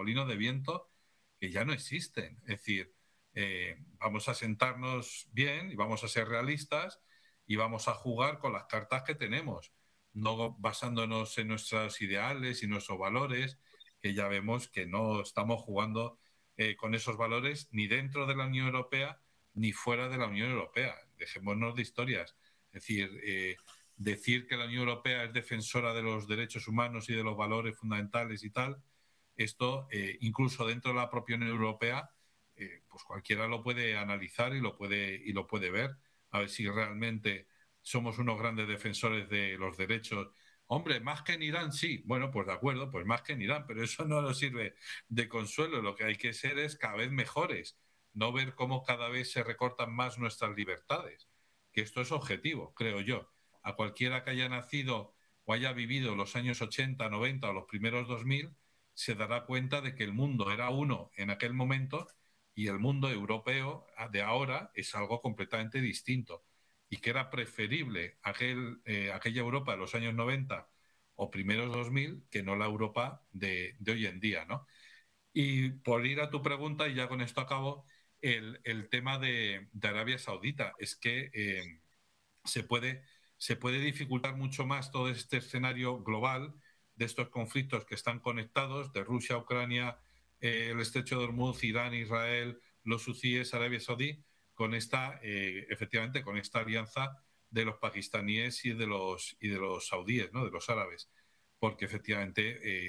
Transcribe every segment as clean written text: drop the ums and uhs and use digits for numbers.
molinos de viento que ya no existen. Es decir, vamos a sentarnos bien y vamos a ser realistas y vamos a jugar con las cartas que tenemos, no basándonos en nuestros ideales y nuestros valores, que ya vemos que no estamos jugando con esos valores ni dentro de la Unión Europea ni fuera de la Unión Europea. Dejémonos de historias. Es decir que la Unión Europea es defensora de los derechos humanos y de los valores fundamentales y tal, esto incluso dentro de la propia Unión Europea, pues cualquiera lo puede analizar y lo puede ver, a ver si realmente somos unos grandes defensores de los derechos. Hombre, más que en Irán, sí. Bueno, pues de acuerdo, pues más que en Irán, pero eso no nos sirve de consuelo. Lo que hay que ser es cada vez mejores, no ver cómo cada vez se recortan más nuestras libertades, que esto es objetivo, creo yo. A cualquiera que haya nacido o haya vivido los años 80, 90 o los primeros 2000, se dará cuenta de que el mundo era uno en aquel momento y el mundo europeo de ahora es algo completamente distinto y que era preferible aquella Europa de los años 90 o primeros 2000 que no la Europa de hoy en día, ¿no? Y por ir a tu pregunta, y ya con esto acabo, el tema de Arabia Saudita es que se puede, se puede dificultar mucho más todo este escenario global de estos conflictos que están conectados, de Rusia, Ucrania, el Estrecho de Hormuz, Irán, Israel, los hutíes, Arabia Saudí, con efectivamente, con esta alianza de los pakistaníes y de los saudíes, ¿no? De los árabes, porque efectivamente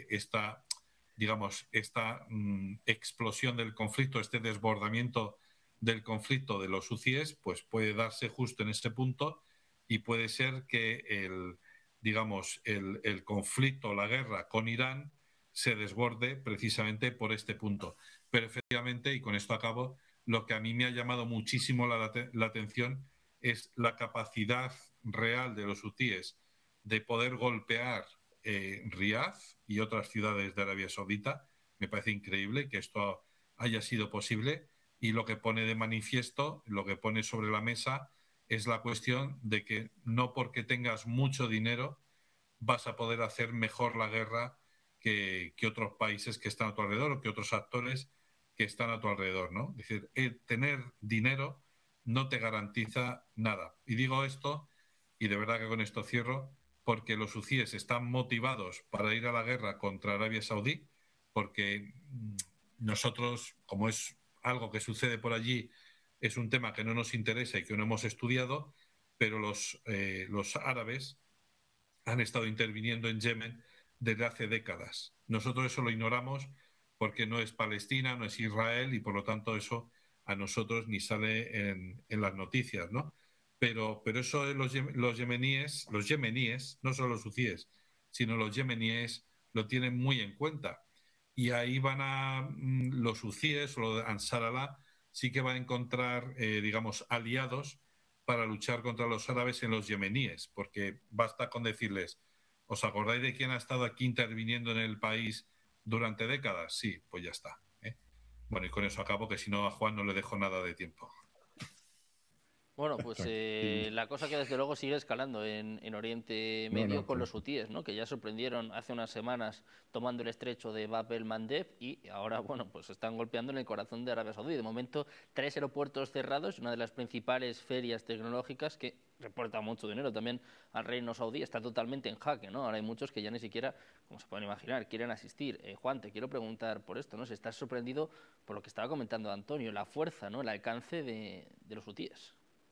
esta explosión del conflicto, este desbordamiento del conflicto de los hutíes, pues puede darse justo en ese punto y puede ser que el conflicto, la guerra con Irán se desborde precisamente por este punto. Pero efectivamente, y con esto acabo, lo que a mí me ha llamado muchísimo la atención es la capacidad real de los hutíes de poder golpear Riad y otras ciudades de Arabia Saudita. Me parece increíble que esto haya sido posible y lo que pone de manifiesto, lo que pone sobre la mesa es la cuestión de que no porque tengas mucho dinero vas a poder hacer mejor la guerra que otros países que están a tu alrededor o que otros actores que están a tu alrededor, ¿no? Es decir, tener dinero no te garantiza nada. Y digo esto, y de verdad que con esto cierro, porque los hutíes están motivados para ir a la guerra contra Arabia Saudí, porque nosotros, como es algo que sucede por allí, es un tema que no nos interesa y que no hemos estudiado, pero los árabes han estado interviniendo en Yemen desde hace décadas. Nosotros eso lo ignoramos porque no es Palestina, no es Israel y por lo tanto eso a nosotros ni sale en las noticias, ¿no? Pero eso los yemeníes, no solo los hutíes, sino los yemeníes lo tienen muy en cuenta. Y ahí los hutíes o los de Ansar Allah sí que van a encontrar, digamos, aliados para luchar contra los árabes en los yemeníes, porque basta con decirles, ¿os acordáis de quién ha estado aquí interviniendo en el país durante décadas? Sí, pues ya está. Bueno, y con eso acabo, que si no a Juan no le dejo nada de tiempo. Bueno, pues Sí. la cosa que desde luego sigue escalando en Oriente No, Medio no, con los hutíes, ¿no? Que ya sorprendieron hace unas semanas tomando el estrecho de Bab el Mandeb y ahora, bueno, pues están golpeando en el corazón de Arabia Saudí. De momento, 3 aeropuertos cerrados, una de las principales ferias tecnológicas que reporta mucho dinero también al reino saudí, está totalmente en jaque, ¿no? Ahora hay muchos que ya ni siquiera, como se pueden imaginar, quieren asistir. Juan, te quiero preguntar por esto, ¿no? Si estás sorprendido por lo que estaba comentando Antonio, la fuerza, ¿no? El alcance de los hutíes.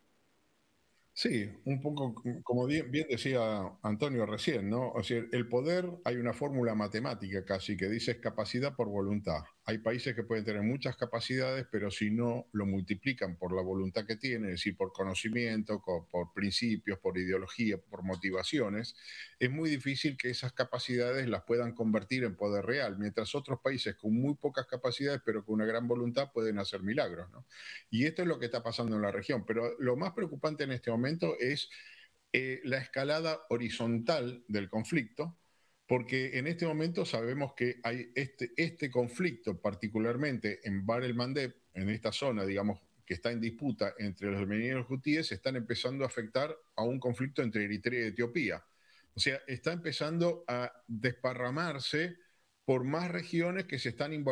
Sí, un poco como bien decía Antonio recién, ¿no? O sea, el poder, hay una fórmula matemática casi que dice es capacidad por voluntad. Hay países que pueden tener muchas capacidades, pero si no lo multiplican por la voluntad que tienen, es decir, por conocimiento, por principios, por ideología, por motivaciones, es muy difícil que esas capacidades las puedan convertir en poder real, mientras otros países con muy pocas capacidades, pero con una gran voluntad, pueden hacer milagros, ¿no? Y esto es lo que está pasando en la región. Pero lo más preocupante en este momento es la escalada horizontal del conflicto, porque en este momento sabemos que hay este conflicto, particularmente en Bab el Mandeb, en esta zona, digamos, que está en disputa entre los yemeníes y los hutíes, están empezando a afectar a un conflicto entre Eritrea y Etiopía. O sea, está empezando a desparramarse por más regiones que se están involucrando